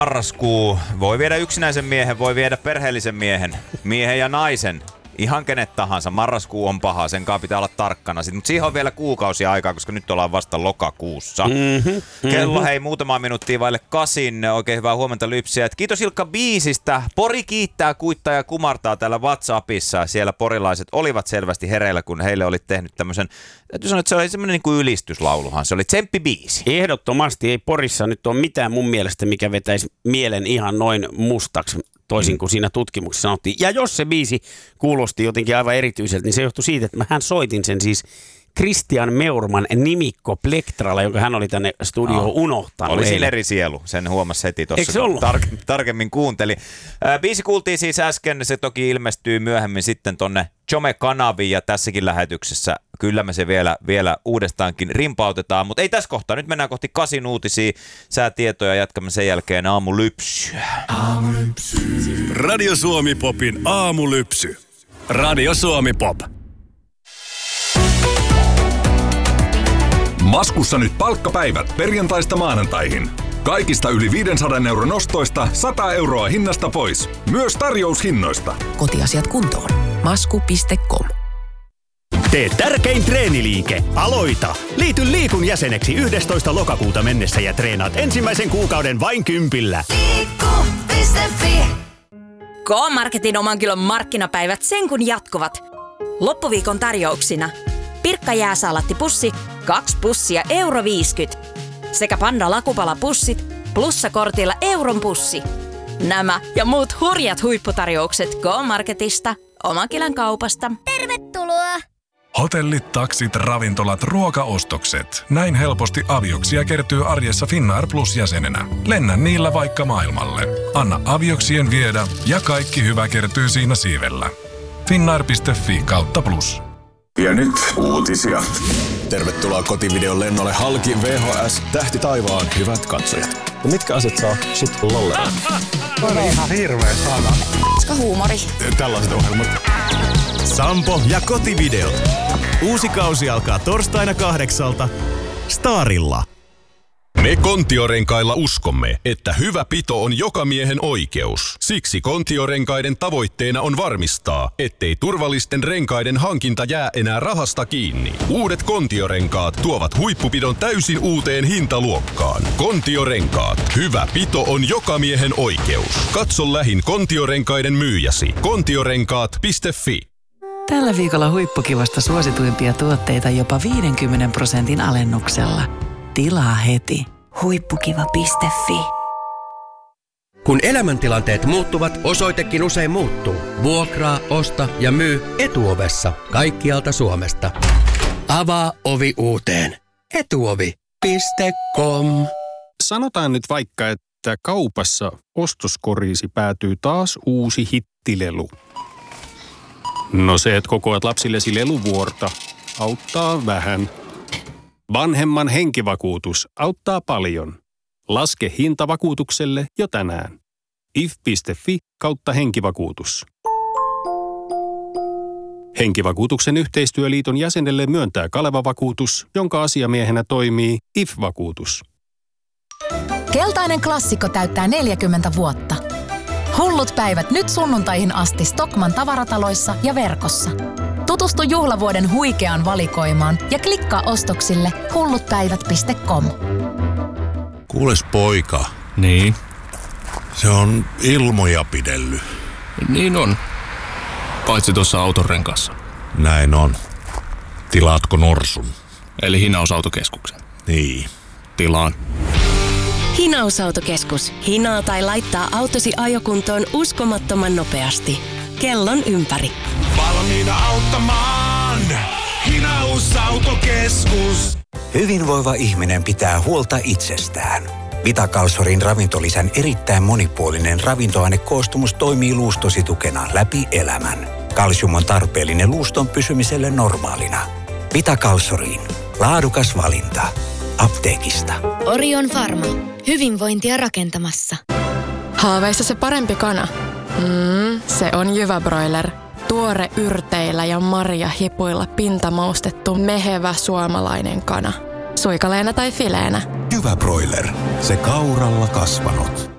Marraskuu voi viedä yksinäisen miehen, voi viedä perheellisen miehen ja naisen. Ihan kenet tahansa. Marraskuu on paha, sen kanssa pitää olla tarkkana. Mutta siihen on vielä kuukausia aikaa, koska nyt ollaan vasta lokakuussa. Kello hei muutama minuuttia vaille 8. Oikein hyvää huomenta Lypsiä. Kiitos Ilkka biisistä. Pori kiittää, kuittaa ja kumartaa täällä WhatsAppissa. Siellä porilaiset olivat selvästi hereillä, kun heille oli tehnyt tämmöisen, täytyy sanoa, että se oli semmoinen niin kuin ylistyslauluhan. Se oli tsemppibiisi. Ehdottomasti ei Porissa nyt ole mitään mun mielestä, mikä vetäisi mielen ihan noin mustaksi. Toisin kuin siinä tutkimuksessa sanottiin. Ja jos se biisi kuulosti jotenkin aivan erityiseltä, niin se johtui siitä, että hän soitin sen siis Christian Meurman nimikko Plektralla, jonka hän oli tänne studioon unohtanut. Oli siinä eri sielu, sen huomasi heti tuossa, tarkemmin kuunteli. Biisi kuultiin siis äsken, se toki ilmestyy myöhemmin sitten tonne Chome-kanaviin ja tässäkin lähetyksessä kyllä me se vielä uudestaankin rimpautetaan, mutta ei tässä kohtaa. Nyt mennään kohti 8 uutisia, säätietoja, jatkamme sen jälkeen aamulypsyä. Radio Suomi Popin aamulypsy. Radio Suomi Pop. Maskussa nyt palkkapäivät perjantaista maanantaihin. Kaikista yli 500 € ostoista 100 € hinnasta pois. Myös tarjoushinnoista. Kotiasiat kuntoon. Masku.com. Tee tärkein treeniliike. Aloita! Liity Liikun jäseneksi 11. lokakuuta mennessä ja treenaat ensimmäisen kuukauden vain 10. Liikku.fi. K-Marketin oman kilon markkinapäivät sen kun jatkuvat. Loppuviikon tarjouksina. Pirkka jääsaalattipussi, 2 pussia €50. Sekä Panda lakupalapussit, plussakortilla euron pussi. Nämä ja muut hurjat huipputarjoukset K-Marketista, Omakilän kaupasta. Tervetuloa! Hotellit, taksit, ravintolat, ruokaostokset. Näin helposti avioksia kertyy arjessa Finnair Plus-jäsenenä. Lennä niillä vaikka maailmalle. Anna avioksien viedä ja kaikki hyvä kertyy siinä siivellä. Finnair.fi/plus. Ja nyt uutisia. Tervetuloa kotivideon lennolle halki VHS Tähti taivaan hyvät katsojat. Ja mitkä asiat saa sut lolle? On ihan hirveä sana. Koska huumori. Tällaiset ohjelmat. Sampo ja kotivideot. Uusi kausi alkaa torstaina 8 Starilla. Me Kontiorenkailla uskomme, että hyvä pito on joka miehen oikeus. Siksi Kontiorenkaiden tavoitteena on varmistaa, ettei turvallisten renkaiden hankinta jää enää rahasta kiinni. Uudet Kontiorenkaat tuovat huippupidon täysin uuteen hintaluokkaan. Kontiorenkaat. Hyvä pito on joka miehen oikeus. Katso lähin Kontiorenkaiden myyjäsi. Kontiorenkaat.fi. Tällä viikolla huippukivasta suosituimpia tuotteita jopa 50% alennuksella. Tilaa heti. Huippukiva.fi. Kun elämäntilanteet muuttuvat, osoitekin usein muuttuu. Vuokraa, osta ja myy Etuovessa kaikkialta Suomesta. Avaa ovi uuteen. Etuovi.com. Sanotaan nyt vaikka, että kaupassa ostoskoriisi päätyy taas uusi hittilelu. No se, että kokoat lapsillesi leluvuorta, auttaa vähän. Vanhemman henkivakuutus auttaa paljon. Laske hinta vakuutukselle jo tänään. if.fi/henkivakuutus. Henkivakuutuksen yhteistyöliiton jäsenelle myöntää Kaleva-vakuutus, jonka asiamiehenä toimii IF-vakuutus. Keltainen klassikko täyttää 40 vuotta. Hullut päivät nyt sunnuntaihin asti Stockmann tavarataloissa ja verkossa. Tutustu juhlavuoden huikeaan valikoimaan ja klikkaa ostoksille hullutpäivät.com. Kuules poika. Niin? Se on ilmoja pidelly. Niin on. Paitsi tuossa autonrenkaassa. Näin on. Tilaatko norsun? Eli hinausautokeskuksen. Niin. Tilaan. Hinausautokeskus. Hinaa tai laittaa autosi ajokuntoon uskomattoman nopeasti. Kellon ympäri. Valmiina auttamaan. Hinausautokeskus. Hyvinvoiva ihminen pitää huolta itsestään. Vitakalsorin ravintolisän erittäin monipuolinen ravintoainekoostumus toimii luustosi tukena läpi elämän. Kalsium on tarpeellinen luuston pysymiselle normaalina. Vitakalsoriin. Laadukas valinta. Apteekista. Orion Pharma. Hyvinvointia rakentamassa. Haaveissa se parempi kana. Se on Jyväbroiler. Tuore yrteillä ja marjahipuilla pintamaustettu mehevä suomalainen kana. Suikaleena tai fileenä. Jyväbroiler. Se kauralla kasvanut.